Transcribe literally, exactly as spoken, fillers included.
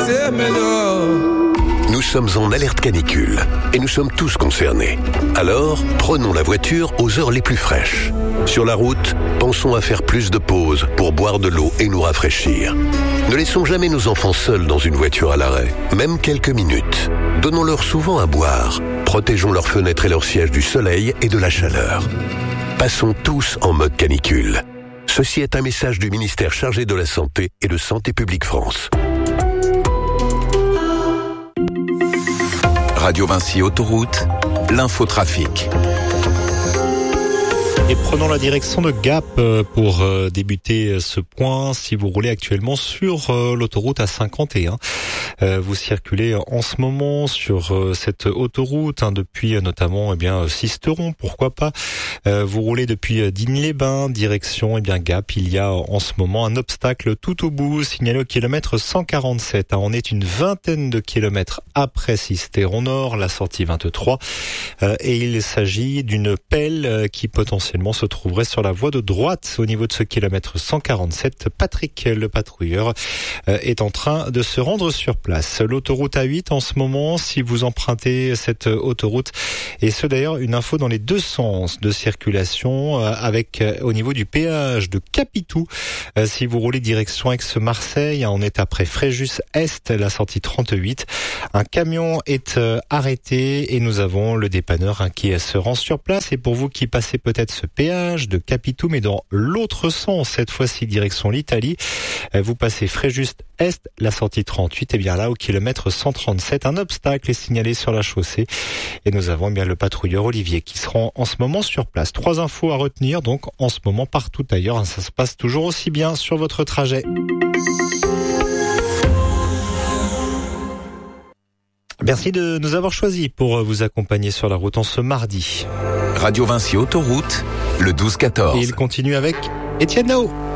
Nous sommes en alerte canicule et nous sommes tous concernés. Alors, prenons la voiture aux heures les plus fraîches. Sur la route, pensons à faire plus de pauses pour boire de l'eau et nous rafraîchir. Ne laissons jamais nos enfants seuls dans une voiture à l'arrêt, même quelques minutes. Donnons-leur souvent à boire. Protégeons leurs fenêtres et leurs sièges du soleil et de la chaleur. Passons tous en mode canicule. Ceci est un message du ministère chargé de la Santé et de Santé publique France. Radio Vinci Autoroute, l'infotrafic. Et prenons la direction de Gap pour débuter ce point. Si vous roulez actuellement sur l'autoroute A cinquante et un, vous circulez en ce moment sur cette autoroute hein, depuis notamment eh bien Sisteron, pourquoi pas. Vous roulez depuis Digne-les-Bains, direction eh bien Gap. Il y a en ce moment un obstacle tout au bout, signalé au kilomètre cent quarante-sept. On est une vingtaine de kilomètres après Sisteron Nord, la sortie vingt-trois, et il s'agit d'une pelle qui potentiellement se trouverait sur la voie de droite au niveau de ce kilomètre cent quarante-sept. Patrick, le patrouilleur, est en train de se rendre sur place. L'autoroute A huit en ce moment, si vous empruntez cette autoroute, et ce d'ailleurs une info dans les deux sens de circulation avec au niveau du péage de Capitou. Si vous roulez direction Aix-Marseille, on est après Fréjus Est, la sortie trente-huit. Un camion est arrêté et nous avons le dépanneur qui se rend sur place. Et pour vous qui passez peut-être ce péage de Capitou, mais dans l'autre sens, cette fois-ci direction l'Italie, vous passez Fréjus Est, la sortie trente-huit, et bien là au kilomètre cent trente-sept, un obstacle est signalé sur la chaussée et nous avons bien le patrouilleur Olivier qui se rend en ce moment sur place. Trois infos à retenir donc en ce moment partout ailleurs, ça se passe toujours aussi bien sur votre trajet. Merci de nous avoir choisis pour vous accompagner sur la route en ce mardi. Radio Vinci Autoroute, le douze quatorze. Et il continue avec Étienne Nao.